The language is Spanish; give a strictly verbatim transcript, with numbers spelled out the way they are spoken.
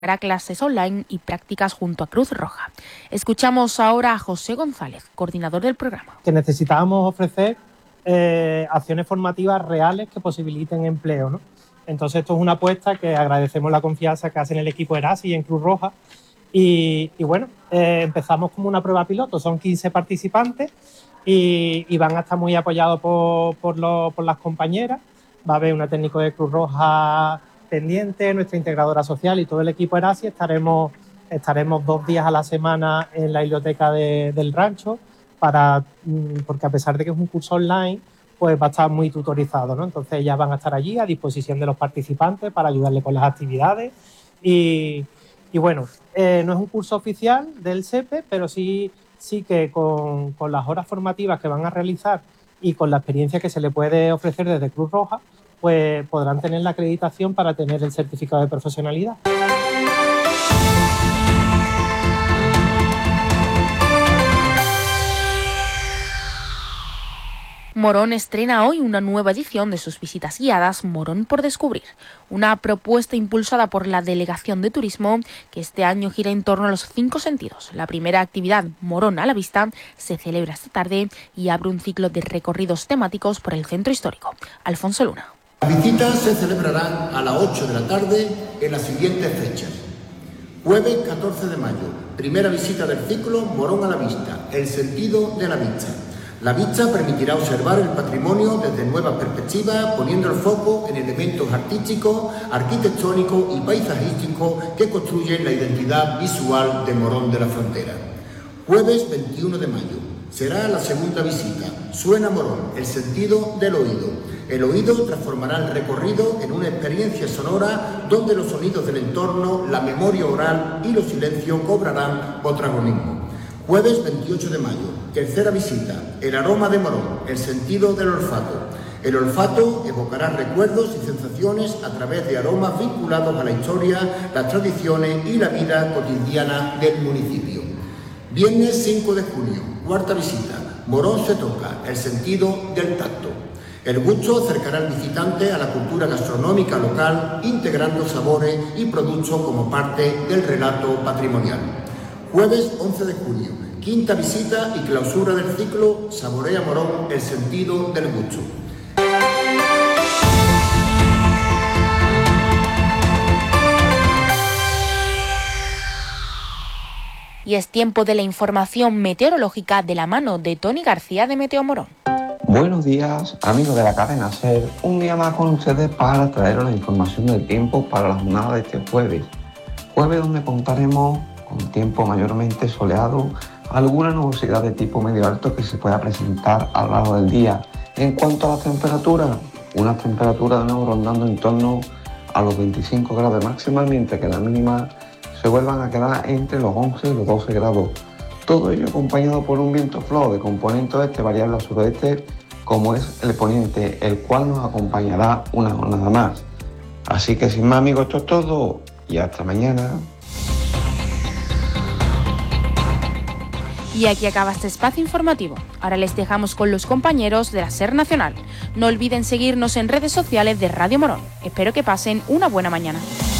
Hará clases online y prácticas junto a Cruz Roja. Escuchamos ahora a José González, coordinador del programa. Que necesitábamos ofrecer eh, acciones formativas reales que posibiliten empleo, ¿no? Entonces esto es una apuesta que agradecemos la confianza que hacen el equipo Erasi y en Cruz Roja. Y, y bueno, eh, empezamos como una prueba piloto, son quince participantes y, y van a estar muy apoyados por, por, lo, por las compañeras. Va a haber una técnico de Cruz Roja pendiente, nuestra integradora social y todo el equipo Erasi. Estaremos, estaremos dos días a la semana en la biblioteca de, del rancho, para, porque a pesar de que es un curso online, pues va a estar muy tutorizado, ¿no? Entonces ellas van a estar allí a disposición de los participantes para ayudarles con las actividades. Y, y bueno, eh, no es un curso oficial del S E P E, pero sí, sí que con, con las horas formativas que van a realizar y con la experiencia que se le puede ofrecer desde Cruz Roja, pues podrán tener la acreditación para tener el certificado de profesionalidad. Morón estrena hoy una nueva edición de sus visitas guiadas Morón por descubrir, una propuesta impulsada por la Delegación de Turismo que este año gira en torno a los cinco sentidos. La primera actividad, Morón a la vista, se celebra esta tarde y abre un ciclo de recorridos temáticos por el centro histórico. Alfonso Luna. Las visitas se celebrarán a las ocho de la tarde en las siguientes fechas. Jueves catorce de mayo, primera visita del ciclo Morón a la vista, el sentido de la vista. La vista permitirá observar el patrimonio desde nuevas perspectivas, poniendo el foco en elementos artísticos, arquitectónicos y paisajísticos que construyen la identidad visual de Morón de la Frontera. Jueves veintiuno de mayo, será la segunda visita. Suena Morón, el sentido del oído. El oído transformará el recorrido en una experiencia sonora donde los sonidos del entorno, la memoria oral y los silencios cobrarán protagonismo. Jueves veintiocho de mayo, tercera visita, el aroma de Morón, el sentido del olfato. El olfato evocará recuerdos y sensaciones a través de aromas vinculados a la historia, las tradiciones y la vida cotidiana del municipio. Viernes cinco de junio, cuarta visita, Morón se toca, el sentido del tacto. El gusto acercará al visitante a la cultura gastronómica local, integrando sabores y productos como parte del relato patrimonial. Jueves once de junio, quinta visita y clausura del ciclo Saborea Morón, el sentido del gusto. Y es tiempo de la información meteorológica de la mano de Tony García de Meteo Morón. Buenos días, amigos de la cadena SER. Un día más con ustedes para traeros la información del tiempo para la jornada de este jueves. Jueves donde contaremos con tiempo mayormente soleado, alguna nubosidad de tipo medio alto que se pueda presentar a lo largo del día. En cuanto a las temperaturas, unas temperaturas de nuevo rondando en torno a los veinticinco grados de máxima, mientras que las mínimas se vuelvan a quedar entre los once y los doce grados. Todo ello acompañado por un viento flojo de componente oeste variable al suroeste, como es el poniente, el cual nos acompañará una jornada más. Así que sin más, amigos, esto es todo y hasta mañana. Y aquí acaba este espacio informativo. Ahora les dejamos con los compañeros de la SER Nacional. No olviden seguirnos en redes sociales de Radio Morón. Espero que pasen una buena mañana.